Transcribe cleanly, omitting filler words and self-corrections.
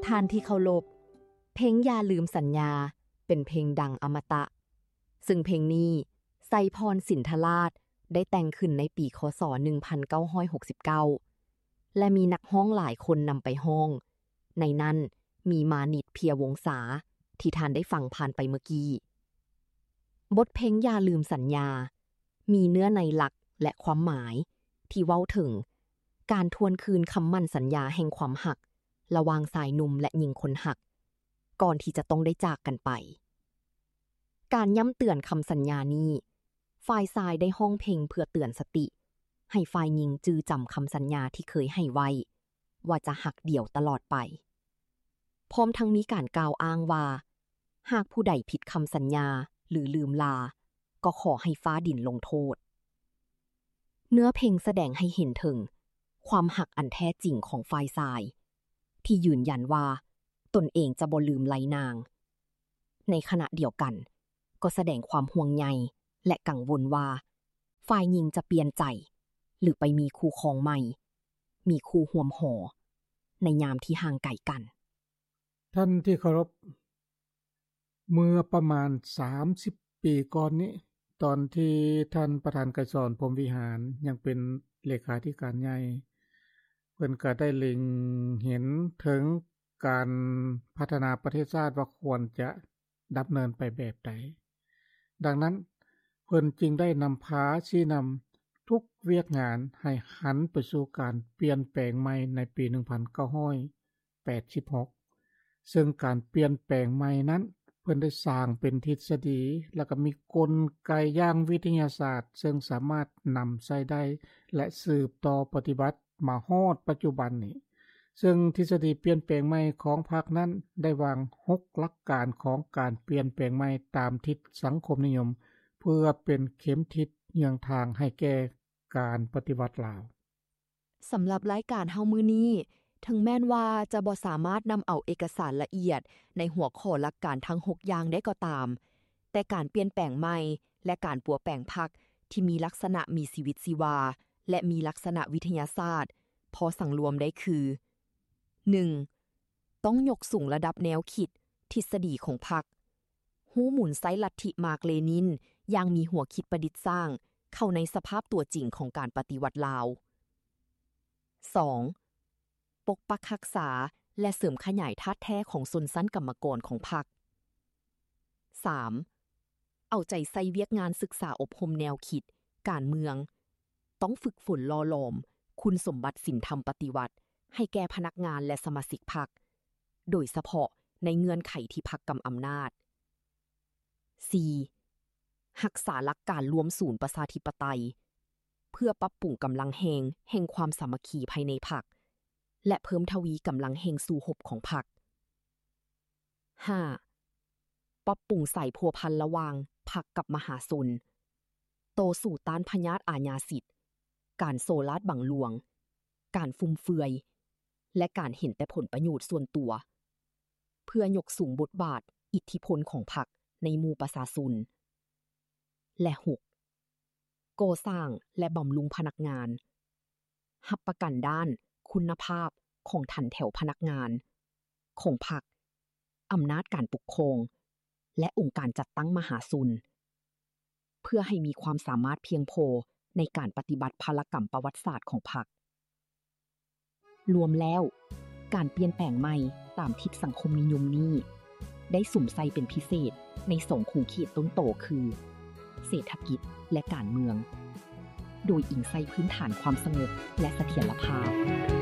ท่านที่เคารพเพลงอย่าลืมสัญญาเป็นเพลงดังอมตะซึ่งเพลงนี้ไสยพรสินธราชได้แต่งขึ้นในปีคศ1969และมีนักร้องหลายคนนำไปร้องในนั้นมีมานิตเพียวงศาที่ท่านได้ฟังผ่านไปเมื่อกี้บทเพลงอย่าลืมสัญญามีเนื้อในหลักและความหมายที่เว้าถึงการทวนคืนคำมั่นสัญญาแห่งความหักระหว่างชายหนุ่มและหญิงคนหักก่อนที่จะต้องได้จากกันไปการย้ำเตือนคำสัญญานี้ฝ่ายชายได้ห้องเพลงเพื่อเตือนสติให้ฝ่ายหญิงจื้อจำคำสัญญาที่เคยให้ไว้ว่าจะหักเดี่ยวตลอดไปพร้อมทั้งมีการกล่าวอ้างว่าหากผู้ใดผิดคำสัญญาหรือลืมลาก็ขอให้ฟ้าดินลงโทษเนื้อเพลงแสดงให้เห็นถึงความหักอันแท้จริงของฝ่ายชายที่ยืนยันว่าตนเองจะบ่ลืมไลนางในขณะเดียวกันก็แสดงความห่วงใยและกังวลว่าฝ่ายหญิงจะเปลี่ยนใจหรือไปมีคู่ครองใหม่มีคู่ร่วมหอในยามที่ห่างไกลกันท่านที่เคารพเมื่อประมาณ30ปีก่อนนี้ตอนที่ท่านประธานไกรสอนพรหมวิหารยังเป็นเลขาธิการใหญ่เพิ่นก็ได้เล็งเห็นถึงการพัฒนาประเทศชาติว่าควรจะดำเนินไปแบบใดดังนั้นเพิ่นจึงได้นำพาชี้นำทุกเวียกงานให้หันไปสู่การเปลี่ยนแปลงใหม่ในปี 1986 ซึ่งการเปลี่ยนแปลงใหม่นั้นเพิ่นได้สร้างเป็นทฤษฎีแล้วก็มีกลไกอย่างวิทยาศาสตร์ซึ่งสามารถนำใช้ได้และสืบต่อปฏิบัติมาฮอดปัจจุบันนี้ซึ่งทฤษฎีเปลี่ยนแปลงใหม่ของพรรคนั้นได้วาง6หลักการของการเปลี่ยนแปลงใหม่ตามทิศสังคมนิยมเพื่อเป็นเข็มทิศเยื้องทางให้แก่การปฏิวัติลาวสำหรับรายการเฮามื้อนี้ถึงแม้นว่าจะบ่สามารถนำเอาเอกสารละเอียดในหัวข้อหลักการทั้ง6อย่างได้ก็ตามแต่การเปลี่ยนแปลงใหม่และการปัวแปลงพรรคที่มีลักษณะมีชีวิตชีวาและมีลักษณะวิทยาศาสตร์พอสังรวมได้คือ 1. ต้องยกสูงระดับแนวคิดทฤษฎีของพรรคหูหมุนไซลัทธิมาร์กเลนินอย่างมีหัวคิดประดิษฐ์สร้างเข้าในสภาพตัวจริงของการปฏิวัติลาว 2. ปกปักรักษาและเสริมขยายธาตุแท้ของชนชั้นกรรมกรของพรรค 3. เอาใจใส่เวียกงานศึกษาอบรมแนวคิดการเมืองต้องฝึกฝนหล่อหลอมคุณสมบัติศีลธรรมปฏิวัติให้แก่พนักงานและสมาชิกพรรคโดยเฉพาะในเงื่อนไขที่พรรคกำอำนาจ 4. รักษาหลักการรวมศูนย์ประชาธิปไตยเพื่อปรับปรุงกำลังแห่งความสามัคคีภายในพรรคและเพิ่มทวีกำลังแห่งสู่หบของพรรค 5. ปรับปรุงสายพัวพันระหว่างพรรคกับมหาชนโตสู่ต้านพยาธิอาญาสิทธิ์การโซลาดบังหลวงการฟุ่มเฟือยและการเห็นแต่ผลประโยชน์ส่วนตัวเพื่อยกสูงบทบาทอิทธิพลของพรรคในหมู่ประชาชนและ 6. ก่อสร้างและบำรุงพนักงานรับประกันด้านคุณภาพของทันแถวพนักงานของพรรคอำนาจการปกครองและองค์การจัดตั้งมหาชนเพื่อให้มีความสามารถเพียงพอในการปฏิบัติภารกรรมประวัติศาสตร์ของพรรครวมแล้วการเปลี่ยนแปลงใหม่ตามทิศสังคมนิยมนี้ได้สุ่มใส่เป็นพิเศษใน2คู่ขีดต้นโตคือเศรษฐกิจและการเมืองโดยอิงใส่พื้นฐานความสงบและเสถียรภาพ